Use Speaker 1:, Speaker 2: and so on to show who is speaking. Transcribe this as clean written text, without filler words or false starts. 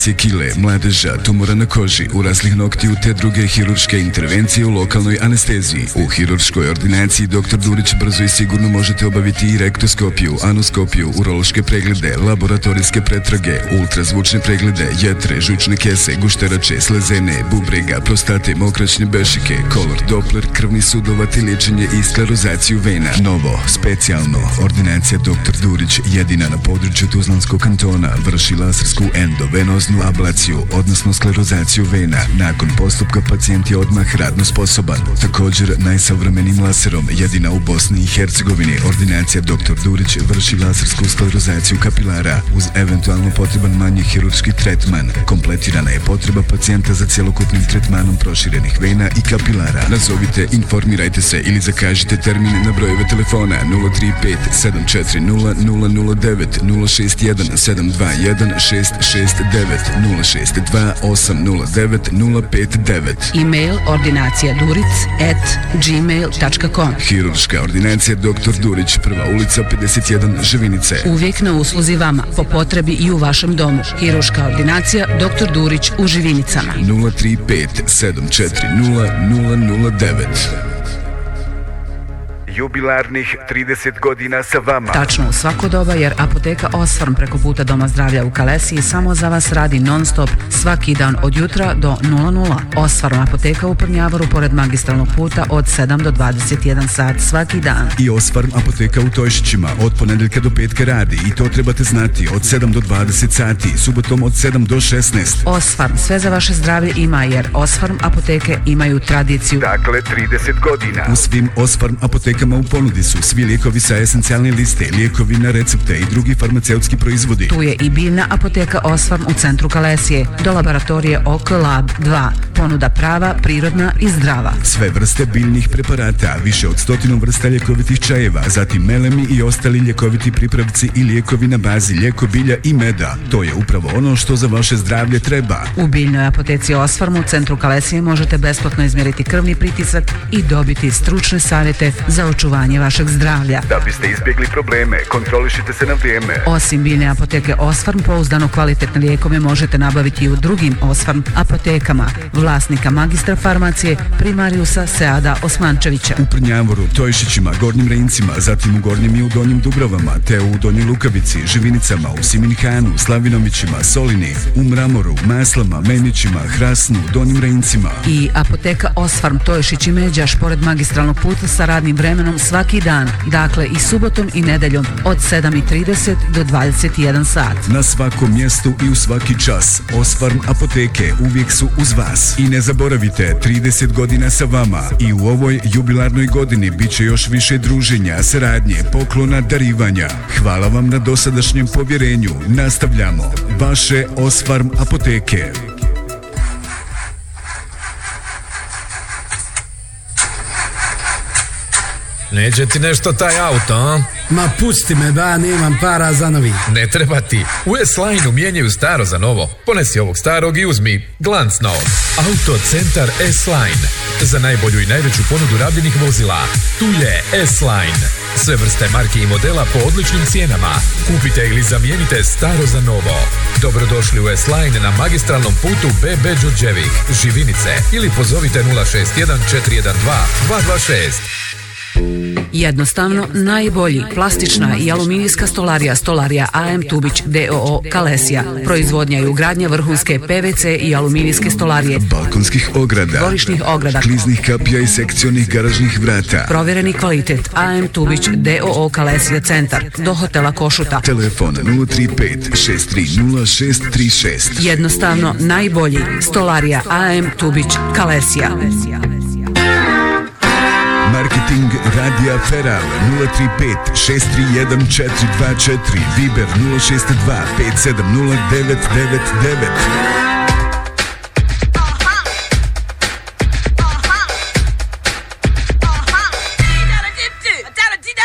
Speaker 1: kile, mladeža, tumora na koži, uraslih noktiju te druge hirurške intervencije u lokalnoj anesteziji. U hirurškoj ordinaciji dr. Durić brzo i sigurno možete obaviti i rektoskopiju, anoskopiju, urološke preglede, laboratorijske pretrage, ultrazvučne preglede, jetre, žučne kese, gušterače, slezene, bubrega, prostate, mokraćne bešike, kolor, dopler, krvni sudova te liječenje i sklerozaciju vena. Novo, specijalno, ordinacija dr. Durić jedina na području Tuzlanskog kantona vrši lasersku endovenoznu ablaciju, odnosno sklerozaciju vena. Nakon postupka pacijent je odmah radno sposoban. Također, najsavremenim laserom, jedina u Bosni i Hercegovini, ordinacija dr. Durić vrši lasersku sklerozaciju kapilara uz eventualno potreban manji hirurški tretman. Kompletirana je potreba pacijenta za cjelokupnim tretmanom proširenih vena i kapilara. Nazovite, informirajte se ili zakažite termine na brojeve telefona 035 740 009 061 721 669 062 809 059.
Speaker 2: E-mail ordinacijaduric@gmail.com.
Speaker 1: Hirurška ordinacija dr. Durić, Prva ulica 51, Živinice.
Speaker 2: Uvijek na usluzi vama, po potrebi i u vašem domu. Hirurška ordinacija dr. Durić u Živinicama.
Speaker 1: 035 740 009. Jubilarnih 30 godina sa vama.
Speaker 2: Tačno u svako doba, jer apoteka Osfarm preko puta Doma zdravlja u Kalesiji samo za vas radi non stop svaki dan od jutra do 00. Osfarm apoteka u Prnjavoru pored magistralnog puta od 7 do 21 sat svaki dan.
Speaker 1: I Osfarm apoteka u Tojšićima od ponedeljka do petka radi i to trebate znati od 7 do 20 sati, subotom od 7 do 16.
Speaker 2: Osfarm, sve za vaše zdravlje ima, jer Osfarm apoteke imaju tradiciju.
Speaker 1: Dakle, 30 godina. U svim Osfarm apotekama u ponudi su svi lijekovi sa esencijalne liste, lijekovi na recepte i drugi farmaceutski proizvodi.
Speaker 2: Tu je i biljna apoteka Osfarm u centru Kalesije, do laboratorije OK Lab 2. Ponuda prava, prirodna i zdrava.
Speaker 1: Sve vrste biljnih preparata, više od 100 vrsta ljekovitih čajeva, zatim melemi i ostali ljekoviti pripravci i lijekovi na bazi lijeko bilja i meda. To je upravo ono što za vaše zdravlje treba.
Speaker 2: U biljnoj apoteci Osfarm u centru Kalesije možete besplatno izmjeriti krvni pritisak i dobiti stručne savjete za očuvanje vašeg zdravlja.
Speaker 1: Da biste izbjegli probleme, kontrolišite se na vrijeme.
Speaker 2: Osim biljne apoteke Osfarm, pouzdano kvalitetne lijekove možete nabaviti i u drugim Osfarm apotekama. Vlasnika magistra farmacije Primariusa Seada Osmančevića.
Speaker 1: U Prnjavoru, Tojšićima, Gornjim Rejincima, zatim u Gornjim i u Donjim Dubrovama, te u Donjoj Lukavici, Živinicama, u Siminkanu, Slavinovićima, Solini, u Mramoru, Maslama, Menićima, Hrasnu, Donjim Rejincima.
Speaker 2: I apoteka Osfarm Tojšić i Međaš pored magistralnog puta sa radnim vremenom svaki dan, dakle i subotom i nedeljom od 7:30 do 21 sat.
Speaker 1: Na svakom mjestu i u svaki čas Osfarm apoteke uvijek su uz vas. I ne zaboravite, 30 godina sa vama i u ovoj jubilarnoj godini bit će još više druženja, saradnje, poklona, darivanja. Hvala vam na dosadašnjem povjerenju. Nastavljamo. Vaše Osfarm apoteke.
Speaker 3: Neće ti nešto taj auto, a?
Speaker 4: Ma pusti me da, nemam para za novi.
Speaker 3: Ne treba ti. U S-Line-u mijenjaju staro za novo. Ponesi ovog starog i uzmi glanc novog. Auto centar S-Line. Za najbolju i najveću ponudu rabljenih vozila. Tu je S-Line. Sve vrste marke i modela po odličnim cijenama. Kupite ili zamijenite staro za novo. Dobrodošli u S-Line na magistralnom putu BB Đurđevik, Živinice, ili pozovite 061 412 226.
Speaker 2: Jednostavno, najbolji plastična i aluminijska stolarija AM Tubić DOO Kalesija. Proizvodnja i ugradnja vrhunske PVC i aluminijske stolarije,
Speaker 1: balkonskih ograda,
Speaker 2: dvorišnih ograda,
Speaker 1: kliznih kapija i sekcionih garažnih vrata.
Speaker 2: Provjereni kvalitet AM Tubić DOO Kalesija centar do hotela Košuta.
Speaker 1: Telefon 035 630 636.
Speaker 2: Jednostavno, najbolji stolarija AM Tubić Kalesija.
Speaker 1: Marketing Radija Feral 035 631 424, Viber 062 570 999.